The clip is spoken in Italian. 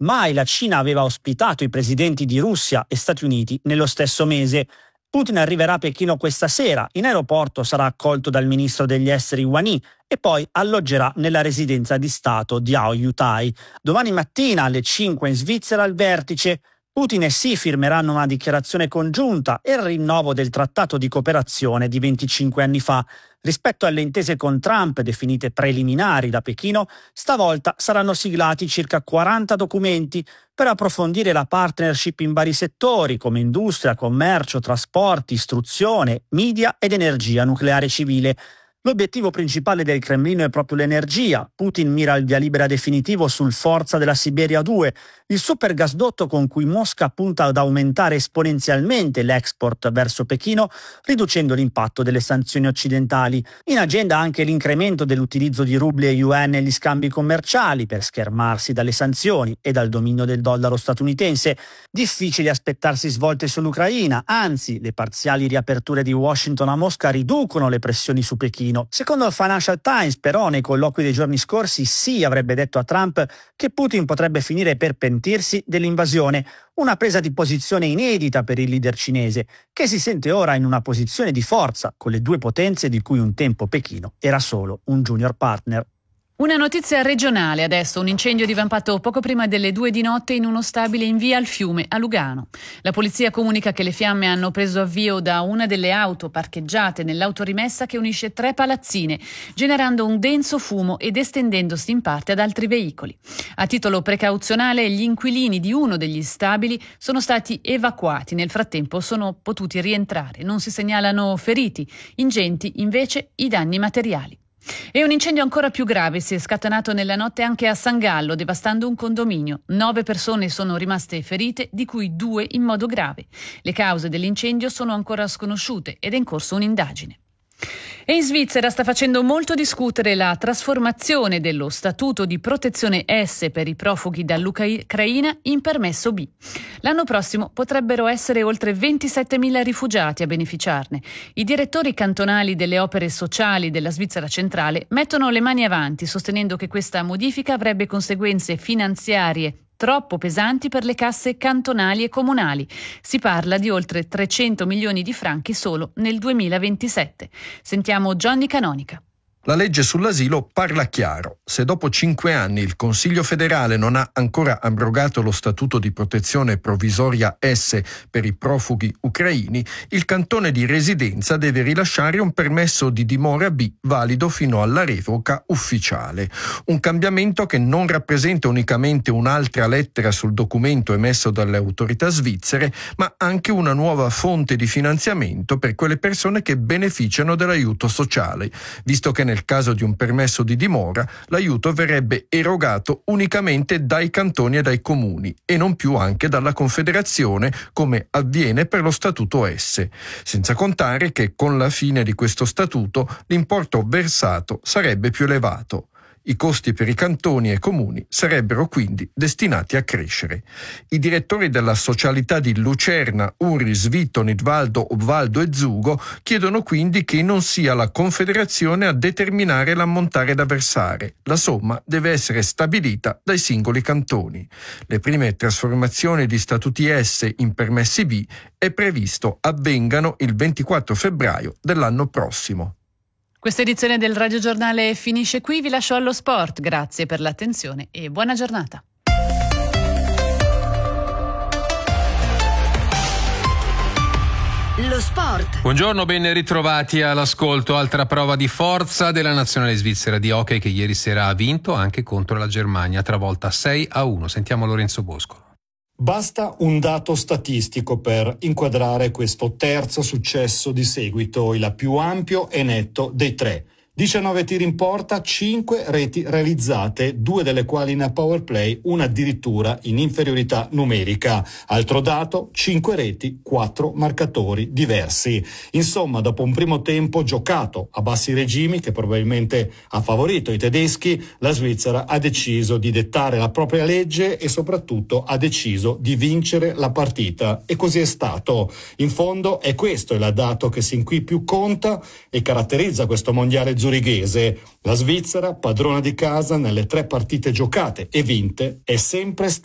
Mai la Cina aveva ospitato i presidenti di Russia e Stati Uniti nello stesso mese. Putin arriverà a Pechino questa sera, in aeroporto sarà accolto dal ministro degli esteri Wang Yi e poi alloggerà nella residenza di Stato di Aoyutai. Domani mattina alle 5 in Svizzera il vertice. Putin e Xi firmeranno una dichiarazione congiunta e il rinnovo del trattato di cooperazione di 25 anni fa. Rispetto alle intese con Trump, definite preliminari da Pechino, stavolta saranno siglati circa 40 documenti per approfondire la partnership in vari settori come industria, commercio, trasporti, istruzione, media ed energia nucleare civile. L'obiettivo principale del Cremlino è proprio l'energia. Putin mira al via libera definitivo sul Forza della Siberia 2, il supergasdotto con cui Mosca punta ad aumentare esponenzialmente l'export verso Pechino, riducendo l'impatto delle sanzioni occidentali. In agenda anche l'incremento dell'utilizzo di rubli e yuan negli scambi commerciali per schermarsi dalle sanzioni e dal dominio del dollaro statunitense. Difficile aspettarsi svolte sull'Ucraina, anzi, le parziali riaperture di Washington a Mosca riducono le pressioni su Pechino. Secondo il Financial Times, però, nei colloqui dei giorni scorsi, Xi avrebbe detto a Trump che Putin potrebbe finire per pentirsi dell'invasione, una presa di posizione inedita per il leader cinese, che si sente ora in una posizione di forza con le due potenze di cui un tempo Pechino era solo un junior partner. Una notizia regionale adesso, un incendio divampato poco prima delle 2 di notte in uno stabile in via al Fiume a Lugano. La polizia comunica che le fiamme hanno preso avvio da una delle auto parcheggiate nell'autorimessa che unisce 3 palazzine, generando un denso fumo ed estendendosi in parte ad altri veicoli. A titolo precauzionale gli inquilini di uno degli stabili sono stati evacuati, nel frattempo sono potuti rientrare, non si segnalano feriti, ingenti invece i danni materiali. E un incendio ancora più grave si è scatenato nella notte anche a San Gallo, devastando un condominio. 9 persone sono rimaste ferite, di cui 2 in modo grave. Le cause dell'incendio sono ancora sconosciute ed è in corso un'indagine. E in Svizzera sta facendo molto discutere la trasformazione dello statuto di protezione S per i profughi dall'Ucraina in permesso B. L'anno prossimo potrebbero essere oltre 27.000 rifugiati a beneficiarne. I direttori cantonali delle opere sociali della Svizzera centrale mettono le mani avanti, sostenendo che questa modifica avrebbe conseguenze finanziarie troppo pesanti per le casse cantonali e comunali. Si parla di oltre 300 milioni di franchi solo nel 2027. Sentiamo Johnny Canonica. La legge sull'asilo parla chiaro. Se dopo 5 anni il Consiglio federale non ha ancora abrogato lo statuto di protezione provvisoria S per i profughi ucraini, il cantone di residenza deve rilasciare un permesso di dimora B valido fino alla revoca ufficiale. Un cambiamento che non rappresenta unicamente un'altra lettera sul documento emesso dalle autorità svizzere, ma anche una nuova fonte di finanziamento per quelle persone che beneficiano dell'aiuto sociale, visto che nel caso di un permesso di dimora, l'aiuto verrebbe erogato unicamente dai cantoni e dai comuni e non più anche dalla Confederazione, come avviene per lo Statuto S. Senza contare che con la fine di questo statuto l'importo versato sarebbe più elevato. I costi per i cantoni e comuni sarebbero quindi destinati a crescere. I direttori della socialità di Lucerna, Uri, Svito, Nidvaldo, Obvaldo e Zugo chiedono quindi che non sia la Confederazione a determinare l'ammontare da versare. La somma deve essere stabilita dai singoli cantoni. Le prime trasformazioni di statuti S in permessi B è previsto avvengano il 24 febbraio dell'anno prossimo. Questa edizione del Radio Giornale finisce qui, vi lascio allo sport. Grazie per l'attenzione e buona giornata. Lo sport. Buongiorno, ben ritrovati all'ascolto. Altra prova di forza della nazionale svizzera di hockey che ieri sera ha vinto anche contro la Germania, travolta 6-1. Sentiamo Lorenzo Boscolo. Basta un dato statistico per inquadrare questo terzo successo di seguito, il più ampio e netto dei 3. 19 tiri in porta, 5 reti realizzate, 2 delle quali in power play, una addirittura in inferiorità numerica. Altro dato, 5 reti, 4 marcatori diversi. Insomma, dopo un primo tempo giocato a bassi regimi, che probabilmente ha favorito i tedeschi, la Svizzera ha deciso di dettare la propria legge e soprattutto ha deciso di vincere la partita. E così è stato. In fondo è questo il dato che sin qui più conta e caratterizza questo mondiale zurighese. La Svizzera, padrona di casa nelle 3 partite giocate e vinte, è sempre stata